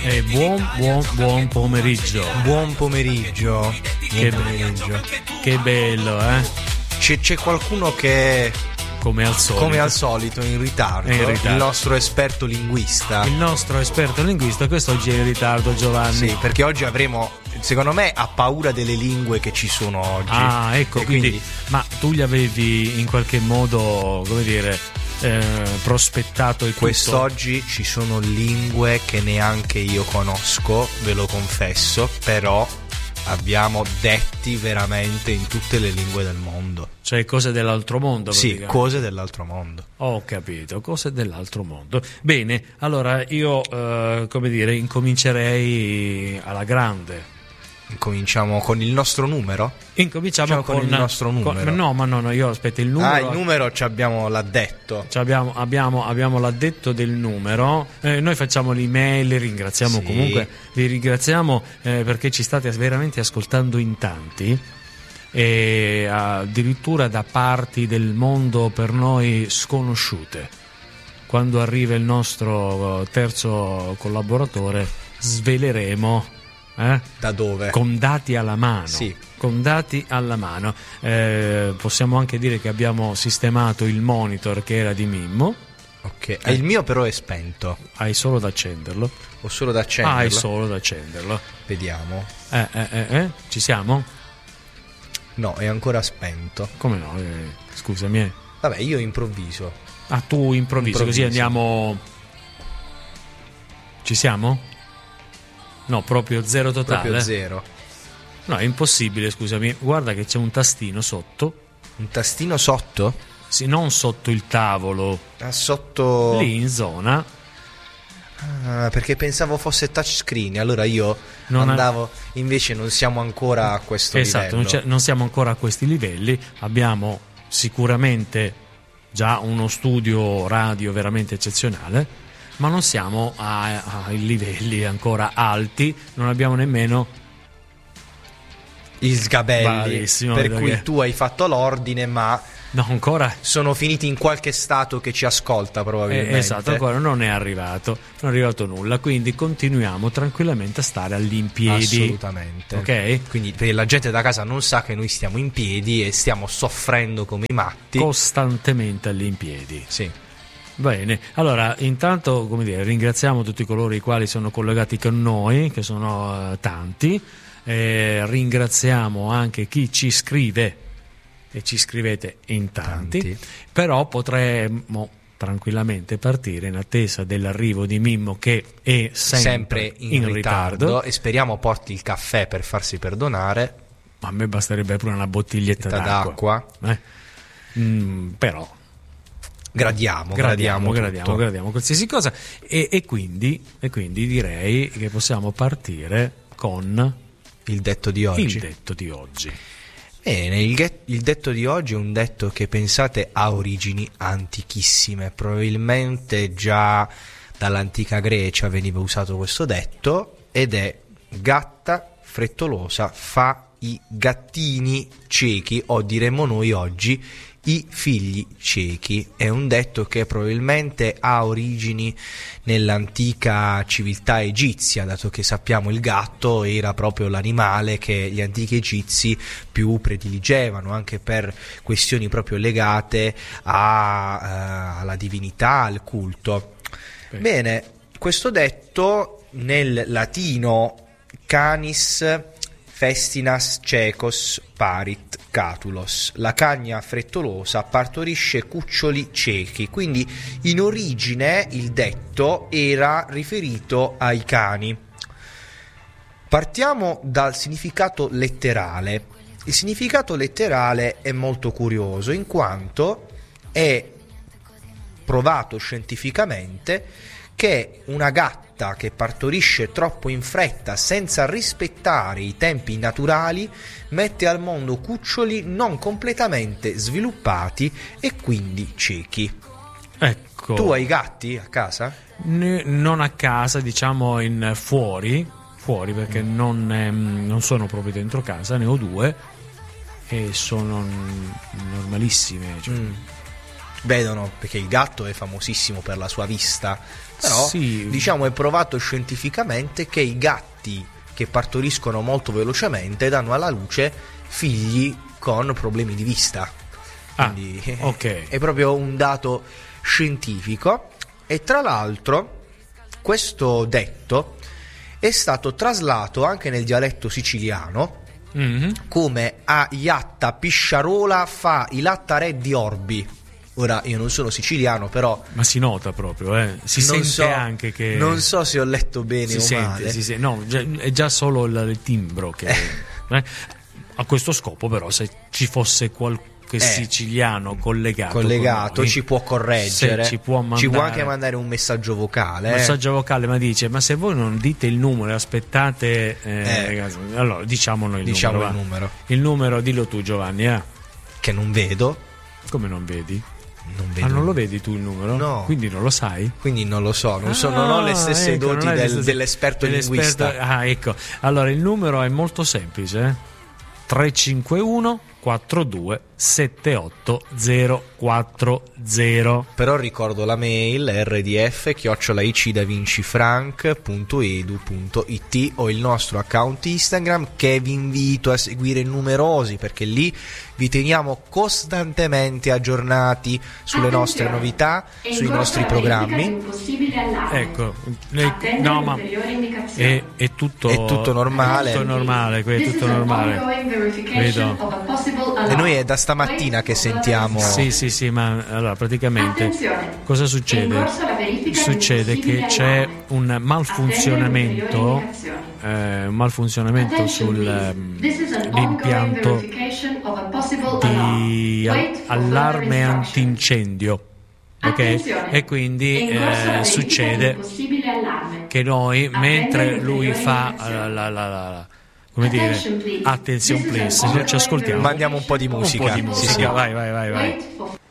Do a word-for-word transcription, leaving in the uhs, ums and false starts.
E buon buon buon pomeriggio. Buon pomeriggio. Buon Che, pomeriggio. che bello, eh? C'è, c'è qualcuno che, Come al solito. come al solito, in ritardo. È in ritardo. Il nostro esperto linguista. Il nostro esperto linguista quest'oggi è in ritardo, Giovanni. Sì, perché oggi avremo, secondo me, ha paura delle lingue che ci sono oggi. Ah, ecco, E quindi, ma tu gli avevi in qualche modo, come dire, eh, prospettato il tutto? Quest'oggi ci sono lingue che neanche io conosco, ve lo confesso, però abbiamo detti veramente in tutte le lingue del mondo. Cioè cose dell'altro mondo. Sì, praticamente. cose dell'altro mondo. Ho capito, cose dell'altro mondo. Bene, allora io, eh, come dire, incomincerei alla grande. Cominciamo con il nostro numero? Incominciamo Diciamo con con, il nostro numero. con- no, ma no, no, io aspetta il numero. Ah, il numero ci abbiamo l'addetto. Cioè abbiamo, abbiamo, abbiamo l'addetto del numero, eh, noi facciamo l'email, ringraziamo Sì. comunque, vi ringraziamo eh, perché ci state veramente ascoltando in tanti, e addirittura da parti del mondo per noi sconosciute. Quando arriva il nostro terzo collaboratore sveleremo, eh? Da dove? Con dati alla mano. Sì. Con dati alla mano. Eh, possiamo anche dire che abbiamo sistemato il monitor che era di Mimmo. Ok. Eh, il mio però è spento. Hai solo da accenderlo. Ho solo da accenderlo. Hai solo da accenderlo. Vediamo. Eh, eh, eh, eh? Ci siamo? No, è ancora spento. Come no? Eh, scusami. eh. Vabbè, io improvviso. Ah, tu improvviso, Improvviso. così andiamo. Ci siamo? No, proprio zero totale. Proprio zero. No, è impossibile, scusami. Guarda che c'è un tastino sotto. Un tastino sotto? Sì, non sotto il tavolo, Ah, sotto. lì in zona. Ah, perché pensavo fosse touchscreen. Allora io Non ha- andavo. Invece non siamo ancora a questo Esatto, non, livello. c'è- non siamo ancora a questi livelli. Abbiamo sicuramente già uno studio radio veramente eccezionale, ma non siamo a- ai livelli ancora alti. Non abbiamo nemmeno. I sgabelli. Bravissimo, per vedo cui che- tu hai fatto l'ordine, ma No, ancora. sono finiti in qualche stato che ci ascolta eh, probabilmente. esatto, ancora non è arrivato. Non è arrivato nulla. Quindi continuiamo tranquillamente a stare all'impiedi. Assolutamente. Ok? Quindi per la gente da casa non sa che noi stiamo in piedi e stiamo soffrendo come i matti. Costantemente all'impiedi. Sì. Bene, allora intanto, come dire, ringraziamo tutti coloro i quali sono collegati con noi, che sono eh, tanti. Eh, ringraziamo anche chi ci scrive, e ci scrivete in tanti, Tanti. però potremmo tranquillamente partire in attesa dell'arrivo di Mimmo, che è sempre, Sempre in, ritardo, e speriamo porti il caffè per farsi perdonare. A me basterebbe pure una bottiglietta d'acqua, d'acqua. eh? Mm, però Gradiamo, gradiamo, gradiamo, gradiamo, tutto. gradiamo qualsiasi cosa, e, e, quindi, e quindi direi che possiamo partire con Il detto di oggi. il detto di oggi. Bene, il, get- il detto di oggi è un detto che, pensate, ha origini antichissime. Probabilmente già dall'antica Grecia veniva usato questo detto, ed è: gatta frettolosa fa i gattini ciechi, o diremmo noi oggi i figli ciechi. È un detto che probabilmente ha origini nell'antica civiltà egizia, dato che sappiamo il gatto era proprio l'animale che gli antichi egizi più prediligevano, anche per questioni proprio legate a, eh, alla divinità, al culto. Beh. Bene, questo detto nel latino canis festinas cecos parit catulos, la cagna frettolosa partorisce cuccioli ciechi. Quindi in origine il detto era riferito ai cani. Partiamo dal significato letterale. Il significato letterale è molto curioso, in quanto è provato scientificamente che una gatta che partorisce troppo in fretta, senza rispettare i tempi naturali, mette al mondo cuccioli non completamente sviluppati e quindi ciechi. Ecco. Tu hai gatti a casa? N- non a casa, diciamo in fuori, fuori perché Mm. non, ehm, non sono proprio dentro casa, ne ho due e sono n- normalissime, cioè, Mm. vedono, perché il gatto è famosissimo per la sua vista, però sì. diciamo è provato scientificamente che i gatti che partoriscono molto velocemente danno alla luce figli con problemi di vista. Quindi ah, okay. è proprio un dato scientifico. E tra l'altro questo detto è stato traslato anche nel dialetto siciliano, mm-hmm. come a iatta pisciarola fa i lattare di orbi. Ora io non sono siciliano, però ma si nota proprio, eh. si non sente so, anche che non so se ho letto bene si o sente, male. si sente. No, è già solo il, il timbro che eh. a questo scopo, però se ci fosse qualche eh, siciliano collegato, collegato noi, ci può correggere, ci può, mandare, ci può anche mandare un messaggio vocale. Un eh. messaggio vocale, ma dice: ma se voi non dite il numero e aspettate, eh, eh. allora diciamo noi il diciamo numero. Il numero. Il numero, dillo tu, Giovanni. Eh. Che non vedo. Come non vedi? Non vedo. Ah, non lo vedi tu il numero? No. Quindi non lo sai? Quindi non lo so, non, ah, so, non ho le stesse ecco, doti del, le stesse, dell'esperto dell'esperto linguista. Ah, ecco. Allora il numero è molto semplice, eh? tre cinque uno quattro due sette otto zero quattro zero. Però ricordo la mail r d f chiocciola i c da vinci frank punto e d u punto i t o il nostro account Instagram, che vi invito a seguire numerosi, perché lì vi teniamo costantemente aggiornati sulle nostre novità, sui nostri programmi. Ecco, le, no, ma è, è tutto è tutto normale. È tutto normale, è tutto normale. Vedo. E noi è da stamattina che sentiamo. Sì, sì, sì, ma allora praticamente cosa succede? Succede che c'è un malfunzionamento, eh, un malfunzionamento sull'impianto di allarme antincendio. Ok? E quindi eh, succede che noi, mentre lui fa la, la, la, la come dire, attenzione please, ci ascoltiamo, mandiamo un po' di musica, un po' di musica. Sì, sì. Vai, vai, vai, vai.